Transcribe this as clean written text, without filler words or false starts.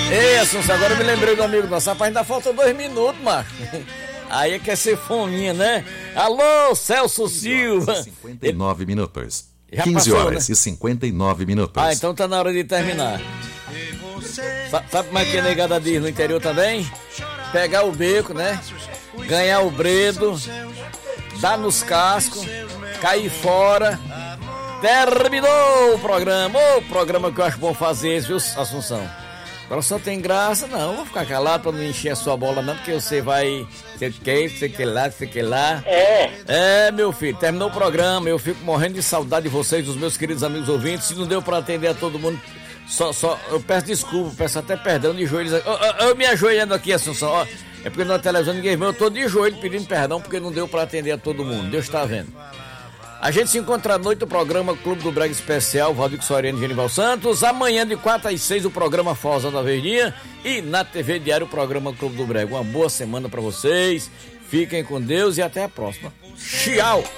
Ei, Assunção, agora eu me lembrei do amigo nosso. Rapaz, ainda falta 2 minutos, macho. Aí quer ser fominha, né? Alô, Celso Silva. 59 minutos. Já 15 passou, horas, né? E 59 minutos. Ah, então tá na hora de terminar. Sabe como é que a negada diz no interior também? Pegar o beco, né? Ganhar o bredo, dar nos cascos, cair fora. Terminou o programa que eu acho bom fazer esse, viu, Assunção? Agora só tem graça, não, vou ficar calado pra não encher a sua bola não, porque você vai, sei que lá. Meu filho, terminou o programa, eu fico morrendo de saudade de vocês, dos meus queridos amigos ouvintes. Se não deu pra atender a todo mundo, eu peço desculpa, peço até perdão de joelhos. Eu me ajoelhando aqui, Assunção, ó, é porque na televisão ninguém vê, eu tô de joelho pedindo perdão porque não deu pra atender a todo mundo, Deus tá vendo. A gente se encontra à noite no programa Clube do Brega Especial, Valdir Soriano e Genival Santos. Amanhã de 4 às 6 o programa Forrozão da Verdinha. E na TV Diário o programa Clube do Brega. Uma boa semana pra vocês. Fiquem com Deus e até a próxima. Tchau!